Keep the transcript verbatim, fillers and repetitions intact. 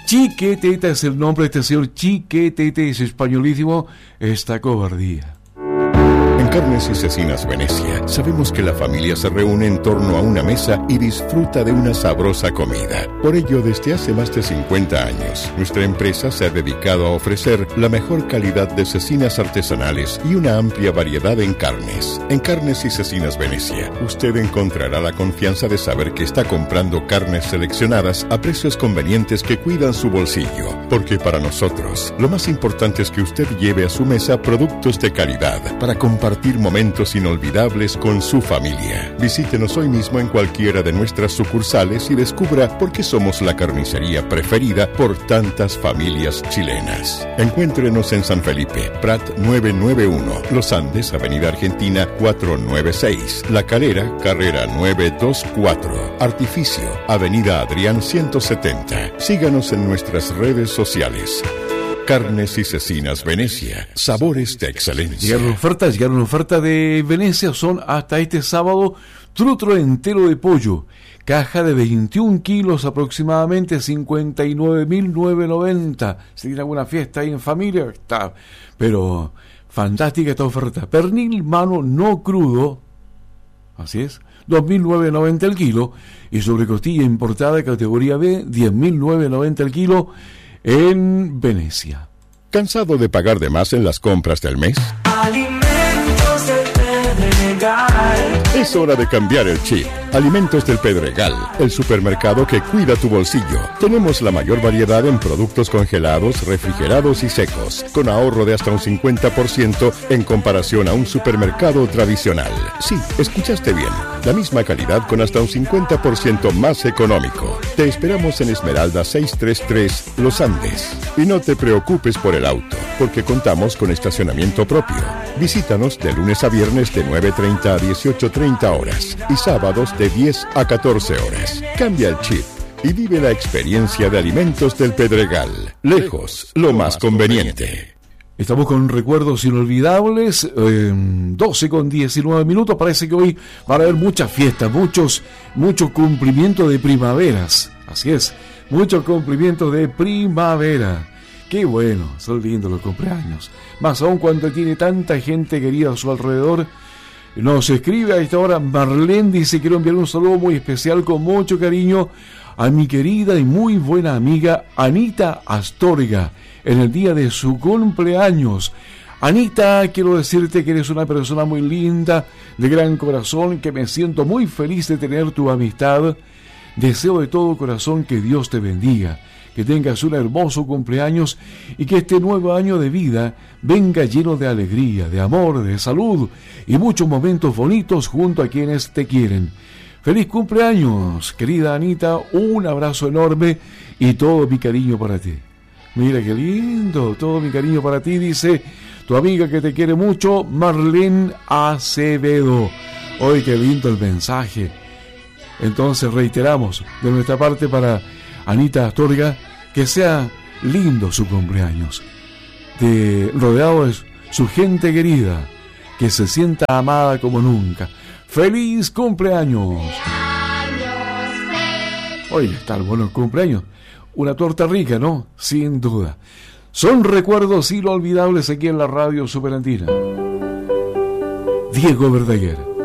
Chiqueteta es el nombre de este señor. Chiquetete es españolísimo. Esta cobardía. En Carnes y Cecinas Venecia, sabemos que la familia se reúne en torno a una mesa y disfruta de una sabrosa comida. Por ello, desde hace más de cincuenta años, nuestra empresa se ha dedicado a ofrecer la mejor calidad de cecinas artesanales y una amplia variedad en carnes. En Carnes y Cecinas Venecia, usted encontrará la confianza de saber que está comprando carnes seleccionadas a precios convenientes que cuidan su bolsillo. Porque para nosotros, lo más importante es que usted lleve a su mesa productos de calidad para compartir Compartir momentos inolvidables con su familia. Visítenos hoy mismo en cualquiera de nuestras sucursales y descubra por qué somos la carnicería preferida por tantas familias chilenas. Encuéntrenos en San Felipe, Prat novecientos noventa y uno, Los Andes, Avenida Argentina cuatrocientos noventa y seis, La Calera, Carrera novecientos veinticuatro, Artificio, Avenida Adrián ciento setenta. Síganos en nuestras redes sociales. Carnes y Cecinas Venecia, sabores de excelencia. Llegaron ofertas, llegaron ofertas de Venecia, son hasta este sábado, trutro entero de pollo, caja de veintiún kilos aproximadamente, cincuenta y nueve mil novecientos noventa. Si tiene alguna fiesta ahí en familia, está, pero fantástica esta oferta. Pernil mano no crudo, así es, dos mil novecientos noventa el kilo, y sobrecostilla importada categoría B, diez mil novecientos noventa el kilo, en Venecia. ¿Cansado de pagar de más en las compras del mes? Alimentos del Pedregal. Es hora de cambiar el chip. Alimentos del Pedregal, el supermercado que cuida tu bolsillo. Tenemos la mayor variedad en productos congelados, refrigerados y secos, con ahorro de hasta un cincuenta por ciento en comparación a un supermercado tradicional. Sí, escuchaste bien. La misma calidad con hasta un cincuenta por ciento más económico. Te esperamos en Esmeralda seiscientos treinta y tres, Los Andes. Y no te preocupes por el auto, porque contamos con estacionamiento propio. Visítanos de lunes a viernes de nueve treinta a dieciocho treinta horas y sábados de diez a catorce horas. Cambia el chip y vive la experiencia de Alimentos del Pedregal. Lejos, lo más conveniente. Estamos con recuerdos inolvidables, eh, doce con diecinueve minutos. Parece que hoy van a haber muchas fiestas, muchos, mucho cumplimiento de primaveras. Así es, muchos cumplimientos de primavera. Qué bueno, son lindos los cumpleaños. Más aún cuando tiene tanta gente querida a su alrededor. Nos escribe a esta hora Marlene, dice: quiero enviar un saludo muy especial con mucho cariño a mi querida y muy buena amiga Anita Astorga en el día de su cumpleaños. Anita, quiero decirte que eres una persona muy linda, de gran corazón, que me siento muy feliz de tener tu amistad. Deseo de todo corazón que Dios te bendiga, que tengas un hermoso cumpleaños y que este nuevo año de vida venga lleno de alegría, de amor, de salud y muchos momentos bonitos junto a quienes te quieren. ¡Feliz cumpleaños, querida Anita! Un abrazo enorme y todo mi cariño para ti. Mira qué lindo, todo mi cariño para ti, dice tu amiga que te quiere mucho, Marlene Acevedo. Hoy qué lindo el mensaje. Entonces reiteramos de nuestra parte para Anita Astorga, que sea lindo su cumpleaños, de, rodeado de su gente querida, que se sienta amada como nunca. ¡Feliz cumpleaños! Oye, está el bueno cumpleaños. Una torta rica, ¿no? Sin duda. Son recuerdos inolvidables aquí en la radio Superandina. Diego Verdaguer.